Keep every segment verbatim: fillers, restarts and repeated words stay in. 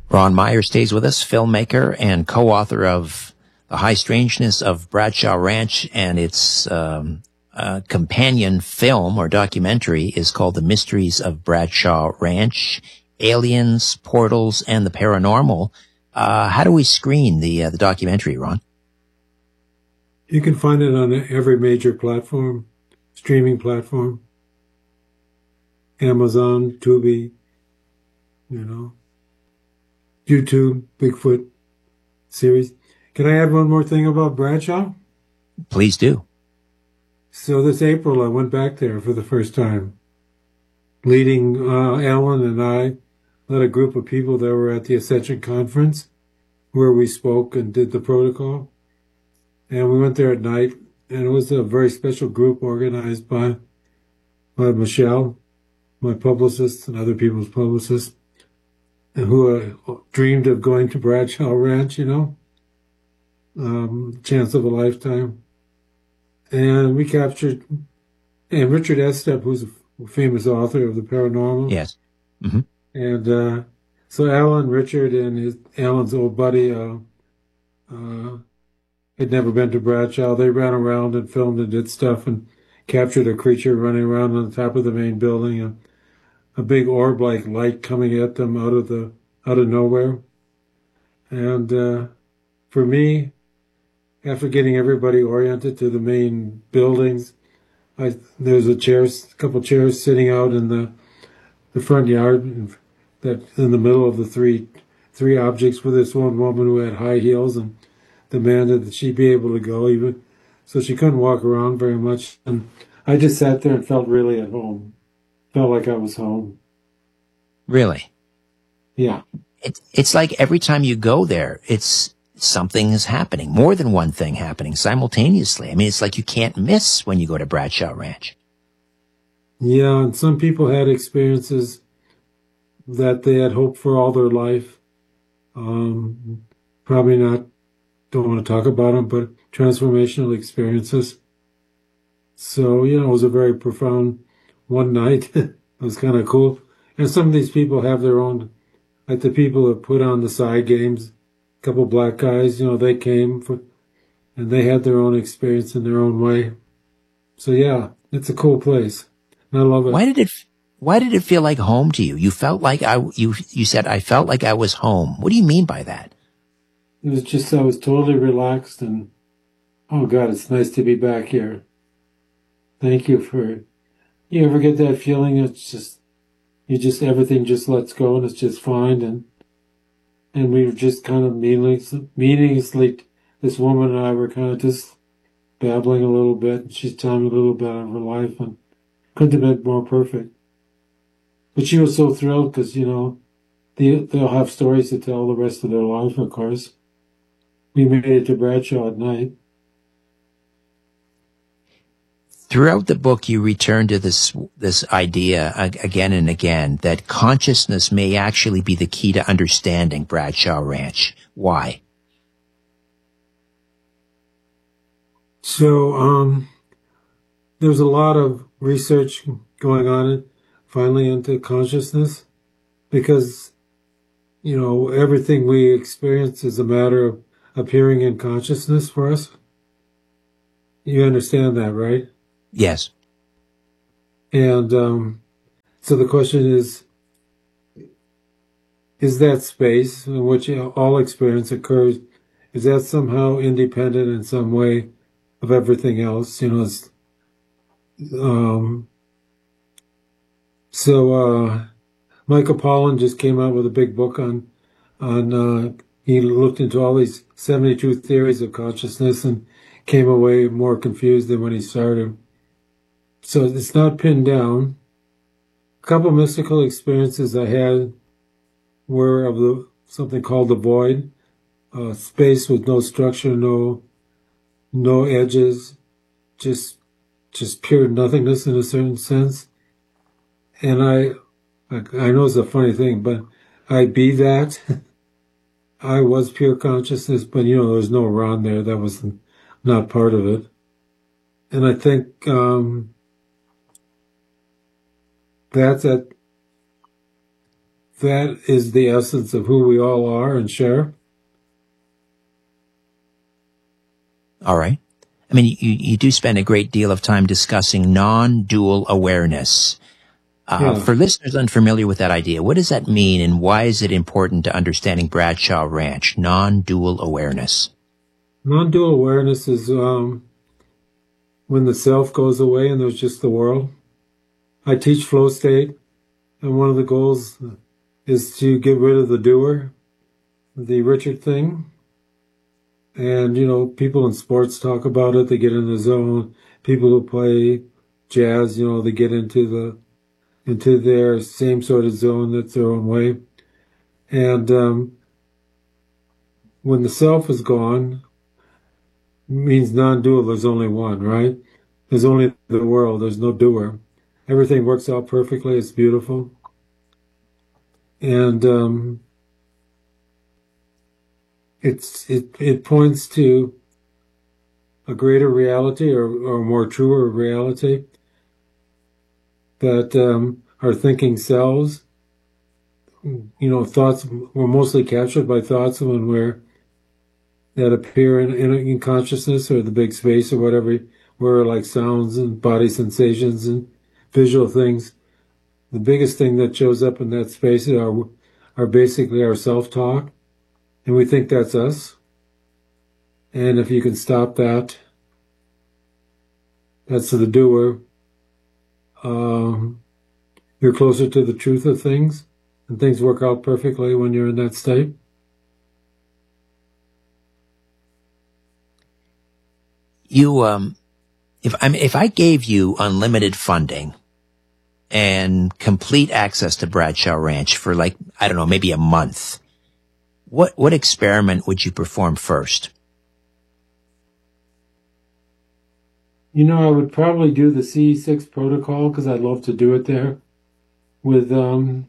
Ron Meyer stays with us, filmmaker and co-author of The High Strangeness of Bradshaw Ranch, and its um, uh, companion film or documentary is called The Mysteries of Bradshaw Ranch, Aliens, Portals, and the Paranormal. Uh, how do we screen the uh, the documentary, Ron? You can find it on every major platform, streaming platform, Amazon, Tubi, you know, YouTube, Bigfoot series. Can I add one more thing about Bradshaw? Please do. So this April, I went back there for the first time, leading uh, Alan and I led a group of people that were at the Ascension Conference, where we spoke and did the protocol. And we went there at night, and it was a very special group organized by, by Michelle, my publicist, and other people's publicists, and who uh, dreamed of going to Bradshaw Ranch, you know, um, chance of a lifetime. And we captured, and Richard Estep, who's a famous author of the paranormal. Yes. Mm-hmm. And uh, so Alan, Richard, and his, Alan's old buddy uh, uh, had never been to Bradshaw. They ran around and filmed and did stuff and captured a creature running around on the top of the main building, and a big orb-like light coming at them out of the out of nowhere. And uh, for me, after getting everybody oriented to the main buildings, I, there's a chairs, a couple chairs sitting out in the the front yard, that in the middle of the three three objects, with this one woman who had high heels and demanded that she be able to go, even so she couldn't walk around very much. And I just sat there and felt really at home. Felt like I was home. Really? Yeah. It's it's like every time you go there, it's something is happening, more than one thing happening simultaneously. I mean, it's like you can't miss when you go to Bradshaw Ranch. Yeah, and some people had experiences that they had hoped for all their life. Um, probably not, don't want to talk about them, but transformational experiences. So, you know, it was a very profound one night. It was kind of cool. And some of these people have their own, like the people that put on the side games, a couple black guys, you know, they came for, and they had their own experience in their own way. So, yeah, it's a cool place. I love it. Why did it, why did it feel like home to you? You felt like I, you, you said, I felt like I was home. What do you mean by that? It was just, I was totally relaxed, and, oh God, it's nice to be back here. Thank you for, you ever get that feeling? It's just, you just, everything just lets go and it's just fine. And, and we were just kind of meaninglessly, meaninglessly, this woman and I were kind of just babbling a little bit, and she's telling me a little bit of her life, and couldn't have been more perfect. But she was so thrilled because, you know, they, they'll have stories to tell the rest of their life, of course. We made it to Bradshaw at night. Throughout the book, you return to this this idea again and again that consciousness may actually be the key to understanding Bradshaw Ranch. Why? So, um, there's a lot of research going on finally into consciousness, because, you know, everything we experience is a matter of appearing in consciousness for us. You understand that, right? Yes. And um, so the question is, is that space in which all experience occurs, is that somehow independent in some way of everything else? You know, it's, um, so uh, Michael Pollan just came out with a big book on, on uh, he looked into all these seventy-two theories of consciousness and came away more confused than when he started. So it's not pinned down. A couple mystical experiences I had were of the something called the void, uh, space with no structure, no no edges, just just pure nothingness in a certain sense. And I, I know it's a funny thing, but I be that. I was pure consciousness, but you know, there was no Ron there. That was not part of it. And I think um, that's at that is the essence of who we all are and share. All right. I mean, you, you do spend a great deal of time discussing non-dual awareness. Uh, Yeah. For listeners unfamiliar with that idea, what does that mean, and why is it important to understanding Bradshaw Ranch, non-dual awareness? Non-dual awareness is um, when the self goes away and there's just the world. I teach flow state, and one of the goals is to get rid of the doer, the Richard thing. And, you know, people in sports talk about it. They get in the zone. People who play jazz, you know, they get into the into their same sort of zone that's their own way. And um, when the self is gone, it means non-dual, there's only one, right? There's only the world. There's no doer. Everything works out perfectly. It's beautiful. And um, it's it, it points to a greater reality or, or more truer reality that um, our thinking selves, you know, thoughts, we're mostly captured by thoughts when we're, that appear in, in, in consciousness or the big space or whatever, where like sounds and body sensations and visual things. The biggest thing that shows up in that space are, are basically our self-talk, and we think that's us. And if you can stop that, that's the doer. Um, you're closer to the truth of things, and things work out perfectly when you're in that state. You, um, if I if I gave you unlimited funding and complete access to Bradshaw Ranch for, like, I don't know, maybe a month, what what experiment would you perform first? You know, I would probably do the C E six protocol because I'd love to do it there with um,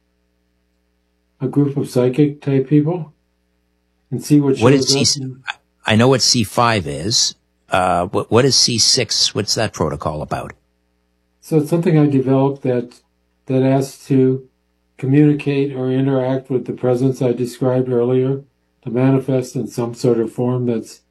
a group of psychic type people and see what shows What is C? up. I know what C five is. Uh, what what is C six? What's that protocol about? So it's something I developed that that asks to communicate or interact with the presence I described earlier, to manifest in some sort of form that's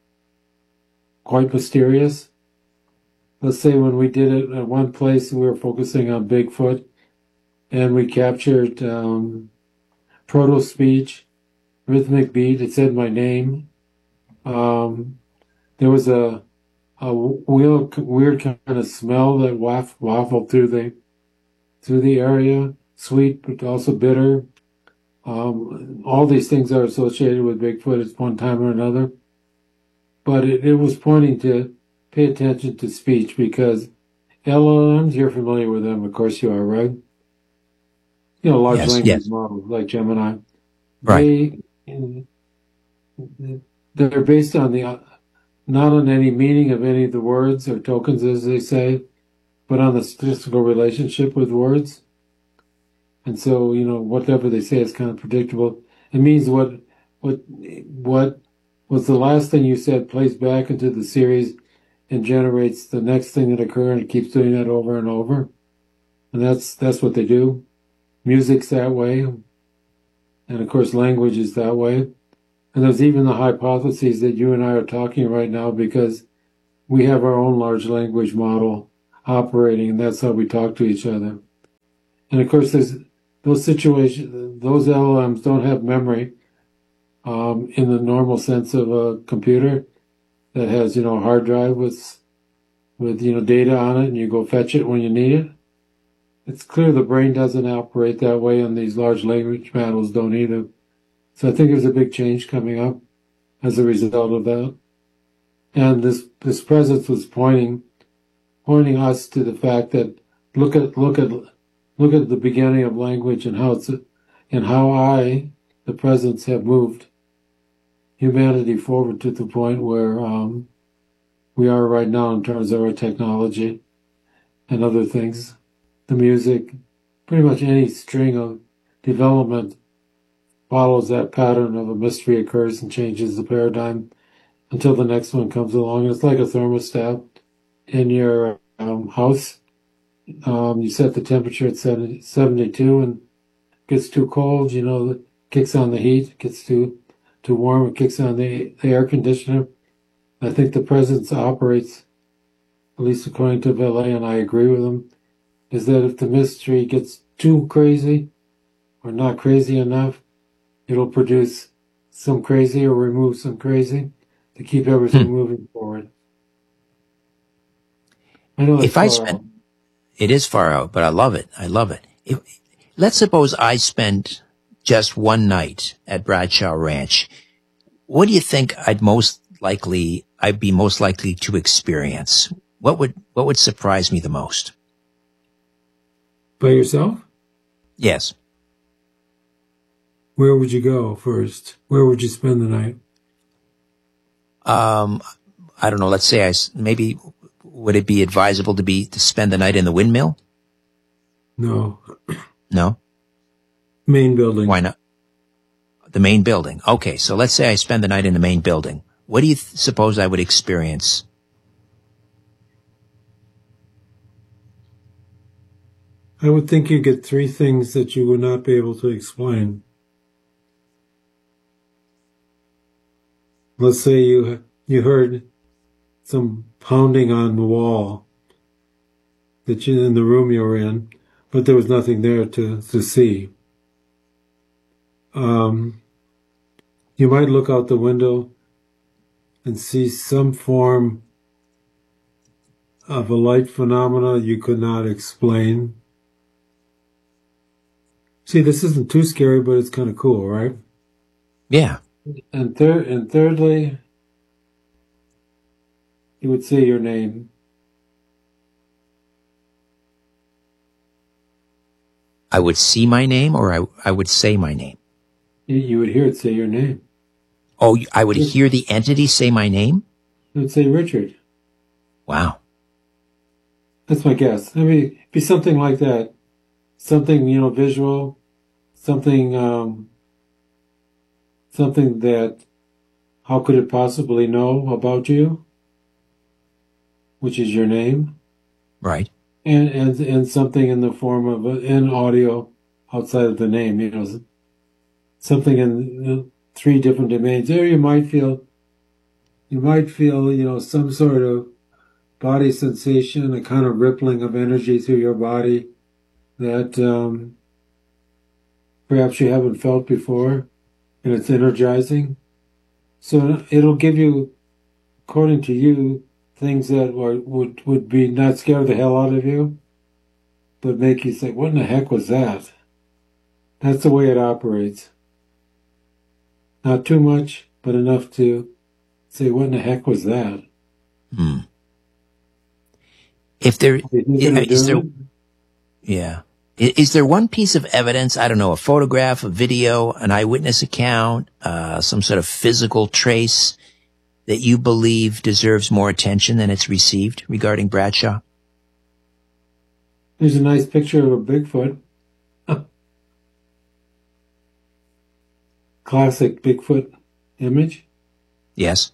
quite mysterious. Let's say when we did it at one place, we were focusing on Bigfoot, and we captured um, proto-speech, rhythmic beat. It said my name. Um, there was a a weird, weird kind of smell that waff, waffled through the through the area, sweet but also bitter. Um, all these things are associated with Bigfoot at one time or another. But it, it was pointing to pay attention to speech, because L L Ms, you're familiar with them, of course you are, right? You know, large Yes, language yes. models like Gemini. Right. They, they're based on the, not on any meaning of any of the words or tokens, as they say, but on the statistical relationship with words. And so, you know, whatever they say is kind of predictable. It means what, what, what was the last thing you said plays back into the series and generates the next thing that occurred, and it keeps doing that over and over. And that's that's what they do. Music's that way. And of course, language is that way. And there's even the hypotheses that you and I are talking right now, because we have our own large language model operating, and that's how we talk to each other. And of course, there's those situations, those L L Ms don't have memory um, in the normal sense of a computer that has, you know, a hard drive with, with, you know, data on it, and you go fetch it when you need it. It's clear the brain doesn't operate that way, and these large language models don't either. So I think there's a big change coming up as a result of that. And this, this presence was pointing, pointing us to the fact that look at, look at, look at the beginning of language and how it's, and how I, the presence, have moved humanity forward to the point where um, we are right now in terms of our technology and other things. The music, pretty much any string of development follows that pattern of a mystery occurs and changes the paradigm until the next one comes along. And it's like a thermostat in your um, house. Um, you set the temperature at seventy-two, and gets too cold, you know, it kicks on the heat. It gets too too warm, it kicks on the, the air conditioner. I think the presence operates, at least according to Vallée, and I agree with him, is that if the mystery gets too crazy or not crazy enough, it'll produce some crazy or remove some crazy to keep everything hmm. moving forward. I know it's if I spend, it is far out, but I love it. I love it. If, let's suppose I spent just one night at Bradshaw Ranch. What do you think I'd most likely, I'd be most likely to experience? What would, what would surprise me the most? By yourself? Yes. Where would you go first? Where would you spend the night? Um, I don't know. Let's say I, maybe, would it be advisable to be, to spend the night in the windmill? No. No? Main building. Why not? The main building. Okay, so let's say I spend the night in the main building. What do you th- suppose I would experience? I would think you get three things that you would not be able to explain. Let's say you you heard some pounding on the wall that you in the room you were in, but there was nothing there to, to see. Um, you might look out the window and see some form of a light phenomena you could not explain. See, this isn't too scary, but it's kind of cool, right? Yeah. And third, and thirdly, you would say your name. I would see my name, or I I would say my name. You would hear it say your name. Oh, I would hear the entity say my name? It would say Richard. Wow. That's my guess. I mean, it'd be something like that. Something, you know, visual. Something, um, something that, how could it possibly know about you? Which is your name. Right. And, and, and something in the form of an audio outside of the name, you know, something in you know, three different domains. There you might feel, you might feel, you know, some sort of body sensation, a kind of rippling of energy through your body that um, perhaps you haven't felt before, and it's energizing. So it'll give you, according to you, things that were, would would be not scare the hell out of you, but make you think, what in the heck was that? That's the way it operates. Not too much, but enough to say, what in the heck was that? Hmm. If there, is there, yeah. Is there one piece of evidence, I don't know, a photograph, a video, an eyewitness account, uh, some sort of physical trace that you believe deserves more attention than it's received regarding Bradshaw? There's a nice picture of a Bigfoot. Classic Bigfoot image. Yes.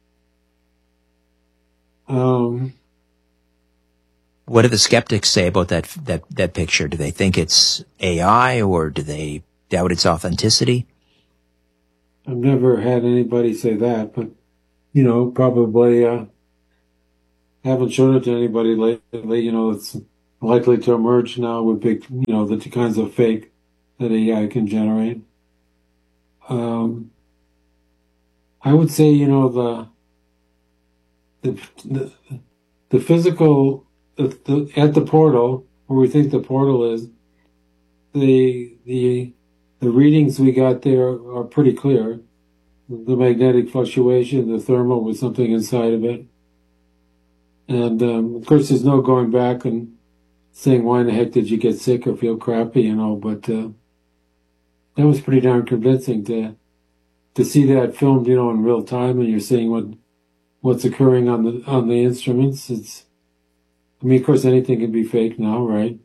Um, what do the skeptics say about that, that, that picture? Do they think it's A I, or do they doubt its authenticity? I've never had anybody say that, but, you know, probably, uh, haven't shown it to anybody lately. You know, it's likely to emerge now with big, you know, the kinds of fake that A I can generate. Um, I would say, you know, the, the, the, the physical, the, the, at the portal, where we think the portal is, the, the, the readings we got there are pretty clear. The magnetic fluctuation, the thermal with something inside of it. And, um, of course, there's no going back and saying, why in the heck did you get sick or feel crappy, you know, but, uh, that was pretty darn convincing to to see that filmed, you know, in real time, and you're seeing what what's occurring on the on the instruments. It's, I mean, of course, anything can be fake now, right?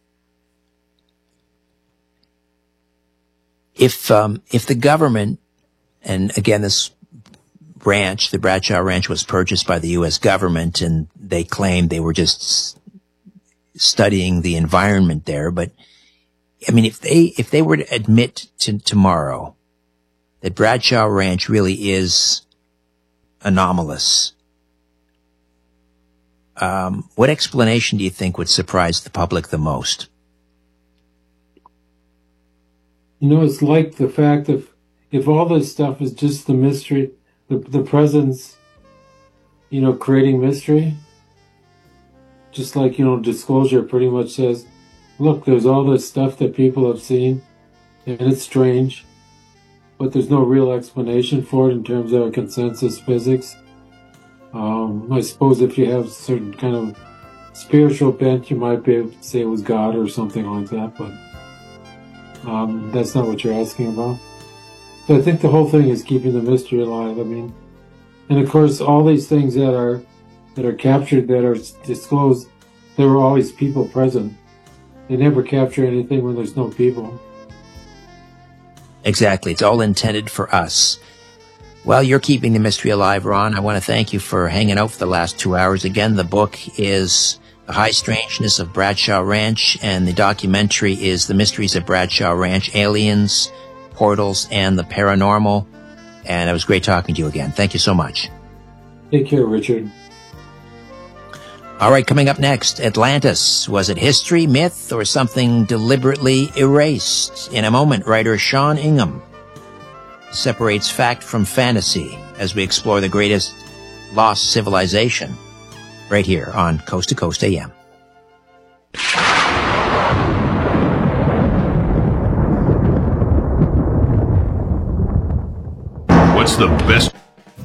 If um, if the government, and again, this ranch, the Bradshaw Ranch, was purchased by the U S government, and they claimed they were just studying the environment there, but I mean, if they, if they were to admit to tomorrow that Bradshaw Ranch really is anomalous, um, what explanation do you think would surprise the public the most? You know, it's like the fact of if all this stuff is just the mystery, the, the presence, you know, creating mystery, just like, you know, disclosure pretty much says, look, there's all this stuff that people have seen, and it's strange, but there's no real explanation for it in terms of consensus physics. Um, I suppose if you have certain kind of spiritual bent, you might be able to say it was God or something like that, but um, that's not what you're asking about. So I think the whole thing is keeping the mystery alive. I mean, and of course, all these things that are that are captured, that are disclosed, there were always people present. They never capture anything when there's no people. Exactly. It's all intended for us. Well, you're keeping the mystery alive, Ron. I want to thank you for hanging out for the last two hours. Again, the book is The High Strangeness of Bradshaw Ranch, and the documentary is The Mysteries of Bradshaw Ranch, Aliens, Portals, and the Paranormal. And it was great talking to you again. Thank you so much. Take care, Richard. All right, coming up next, Atlantis. Was it history, myth, or something deliberately erased? In a moment, writer Sean Ingham separates fact from fantasy as we explore the greatest lost civilization right here on Coast to Coast A M. What's the best?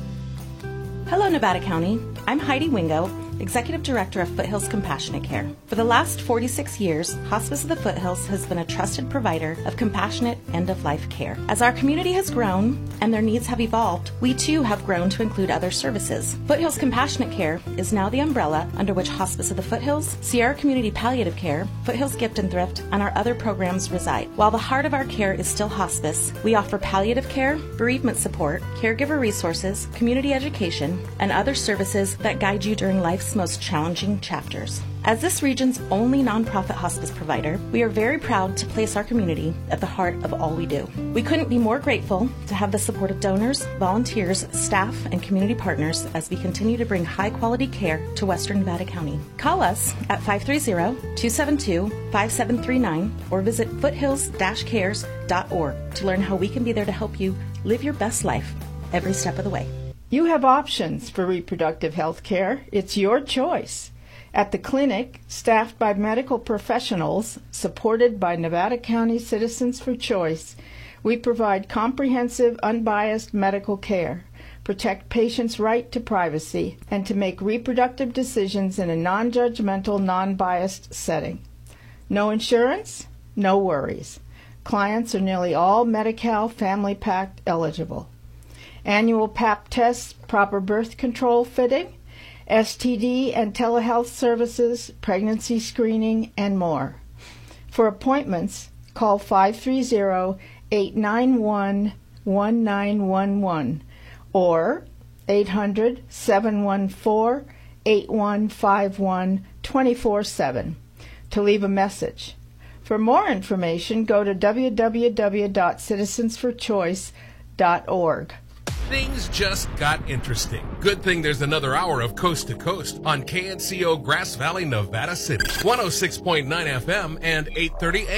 Hello, Nevada County. I'm Heidi Wingo, Executive Director of Foothills Compassionate Care. For the last forty-six years, Hospice of the Foothills has been a trusted provider of compassionate end-of-life care. As our community has grown and their needs have evolved, we too have grown to include other services. Foothills Compassionate Care is now the umbrella under which Hospice of the Foothills, Sierra Community Palliative Care, Foothills Gift and Thrift, and our other programs reside. While the heart of our care is still hospice, we offer palliative care, bereavement support, caregiver resources, community education, and other services that guide you during life's most challenging chapters. As this region's only nonprofit hospice provider, we are very proud to place our community at the heart of all we do. We couldn't be more grateful to have the support of donors, volunteers, staff, and community partners as we continue to bring high-quality care to Western Nevada County. Call us at five three zero, two seven two, five seven three nine or visit foothills dash cares dot org to learn how we can be there to help you live your best life every step of the way. You have options for reproductive health care. It's your choice. At the clinic, staffed by medical professionals, supported by Nevada County Citizens for Choice, we provide comprehensive, unbiased medical care, protect patients' right to privacy, and to make reproductive decisions in a non-judgmental, non-biased setting. No insurance? No worries. Clients are nearly all Medi-Cal Family Pact eligible. Annual Pap tests, proper birth control fitting, S T D and telehealth services, pregnancy screening, and more. For appointments, call five three zero, eight nine one, one nine one one or eight hundred, seven one four, eight one five one, two four seven to leave a message. For more information, go to w w w dot citizens for choice dot org. Things just got interesting. Good thing there's another hour of Coast to Coast on K N C O Grass Valley, Nevada City, one oh six point nine F M and eight thirty A M.